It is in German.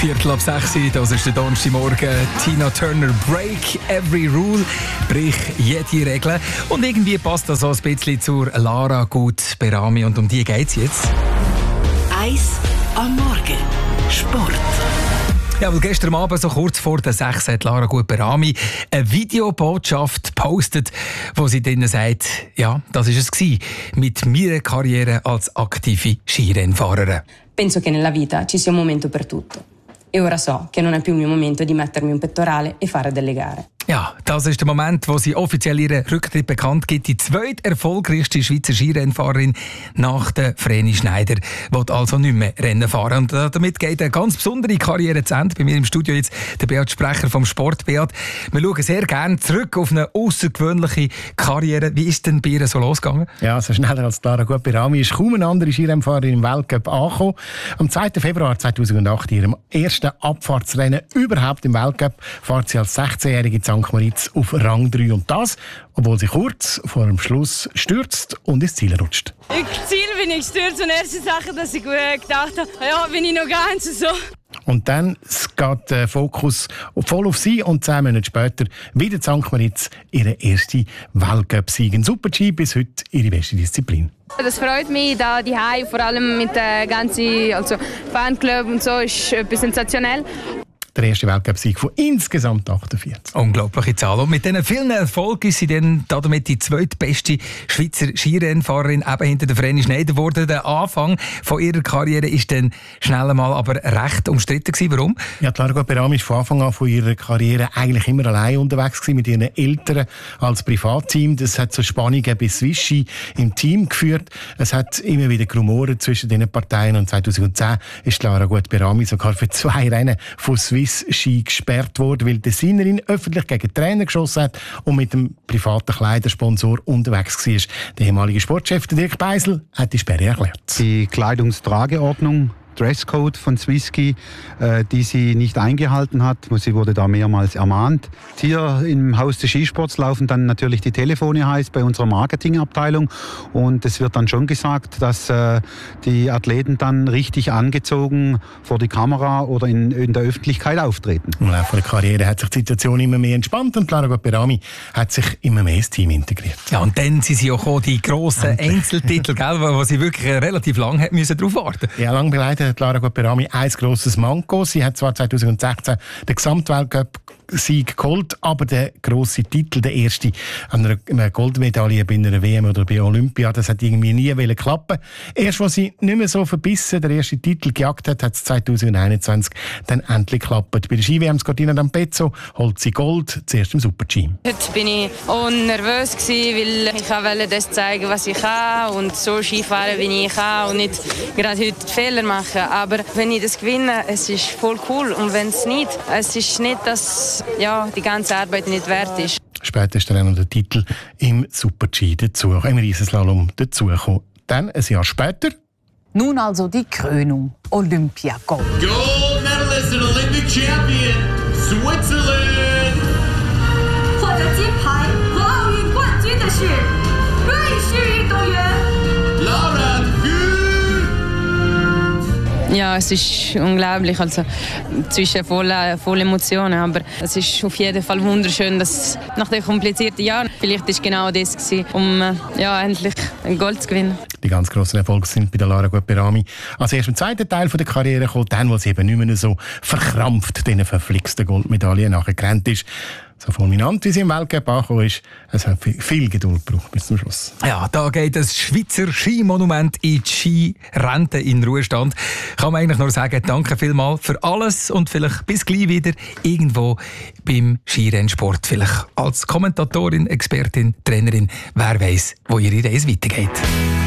5:45, das ist der Donnerstagmorgen. Tina Turner, Break Every Rule, brich jede Regel. Und irgendwie passt das so ein bisschen zur Lara Gut-Berami und um die geht es jetzt. 1 am Morgen. Sport. Ja, weil gestern Abend, so kurz vor der 6, hat Lara Gut-Berami eine Videobotschaft gepostet, wo sie drinnen sagt, ja, das war es gewesen, mit meiner Karriere als aktive Skirennfahrerin. Penso che nella vita ci sia un momento per tutto. E ora so che non è più il mio momento di mettermi un pettorale e fare delle gare. Ja, das ist der Moment, wo sie offiziell ihren Rücktritt bekannt gibt. Die zweiterfolgreichste Schweizer Skirennfahrerin nach der Vreni Schneider will also nicht mehr Rennen fahren. Und damit geht eine ganz besondere Karriere zu Ende. Bei mir im Studio jetzt der Beat Sprecher vom Sport. Beat, wir schauen sehr gerne zurück auf eine außergewöhnliche Karriere. Wie ist denn bei ihr so losgegangen? Ja, so schneller als Lara Gut-Berami ist kaum eine andere Skirennfahrerin im Weltcup angekommen. Am 2. Februar 2008, in ihrem ersten Abfahrtsrennen überhaupt im Weltcup, fährt sie als 16-Jährige St. Moritz auf Rang 3. Und das, obwohl sie kurz vor dem Schluss stürzt und ins Ziel rutscht. Im Ziel bin ich gestürzt und erste Sache, dass ich gedacht habe, ja, bin ich noch ganz so. Und dann geht der Fokus voll auf sie und 10 Monate später wieder St. Moritz ihre erste Weltcup-Sieg. Ein Super-G, bis heute ihre beste Disziplin. Das freut mich, da die Hai, vor allem mit der ganzen Fanclub und so, ist etwas sensationell. Der erste Weltcup-Sieg von insgesamt 48. Unglaubliche Zahl. Und mit diesen vielen Erfolgen ist sie dann damit die zweitbeste Schweizer Skirennfahrerin eben hinter der Vreni Schneider geworden. Der Anfang von ihrer Karriere ist dann schnell einmal aber recht umstritten gewesen. Warum? Ja, Lara Gut-Berami war von Anfang an von ihrer Karriere eigentlich immer allein unterwegs gewesen, mit ihren Eltern als Privatteam. Das hat zu Spannungen bei Swiss Ski im Team geführt. Es hat immer wieder Rumoren zwischen den Parteien. Und 2010 ist Lara Gut-Berami sogar für 2 Rennen von Swiss Ski gesperrt worden, weil die Designerin öffentlich gegen den Trainer geschossen hat und mit dem privaten Kleidersponsor unterwegs war. Der ehemalige Sportchef Dirk Beisel hat die Sperre erklärt. Die Kleidungstrageordnung, Dresscode von Swiss Ski, die sie nicht eingehalten hat. Sie wurde da mehrmals ermahnt. Hier im Haus des Skisports laufen dann natürlich die Telefone heiß bei unserer Marketingabteilung. Und es wird dann schon gesagt, dass die Athleten dann richtig angezogen vor die Kamera oder in der Öffentlichkeit auftreten. Im Laufe der Karriere hat sich die Situation immer mehr entspannt und Lara Gut-Berami hat sich immer mehr ins Team integriert. Ja, und dann sind sie auch die grossen Einzeltitel, gell, wo sie wirklich relativ lange darauf warten mussten. Ja, lang begleitet hat Lara Gut-Berami ein grosses Manko. Sie hat zwar 2016 den Gesamtweltcup-Sieg geholt, aber der grosse Titel, der erste, an einer Goldmedaille bei einer WM oder bei Olympia, das hat irgendwie nie klappen. Erst als sie nicht mehr so verbissen den ersten Titel gejagt hat, hat es 2021 dann endlich geklappt. Bei der Ski-WM Cortina d'Ampezzo holt sie Gold, zuerst im Super-G. Heute bin ich auch nervös gewesen, weil ich wollte das zeigen, was ich kann und so Skifahren, wie ich kann und nicht gerade heute Fehler machen. Aber wenn ich das gewinne, es ist voll cool. Und wenn es nicht, es ist nicht, dass die ganze Arbeit nicht wert ist. Später ist dann noch der Titel im Super-G dazu, im Riesenslalom dazugekommen. Dann, ein Jahr später. Nun also die Krönung. Olympiagold. Gold medalist and Olympic champion, Switzerland. 获得金牌和奥运冠军的是瑞士运动员 Lara Gut. Ja, es ist unglaublich, also zwischen voll Emotionen, aber es ist auf jeden Fall wunderschön, dass nach den komplizierten Jahren vielleicht ist genau das gewesen, um endlich ein Gold zu gewinnen. Die ganz grossen Erfolge sind bei der Lara Gut-Berami als erst im zweiten Teil der Karriere gekommen, dann, wo sie eben nicht mehr so verkrampft diesen verflixten Goldmedaillen nachgerannt ist. So fulminant, wie sie im Weltcup angekommen ist, es hat viel Geduld gebraucht bis zum Schluss. Ja, da geht das Schweizer Skimonument in die Skirente in Ruhestand. Kann man eigentlich nur sagen, danke vielmals für alles und vielleicht bis gleich wieder irgendwo beim Skirennsport. Vielleicht als Kommentatorin, Expertin, Trainerin, wer weiß, wo ihre Reise weitergeht.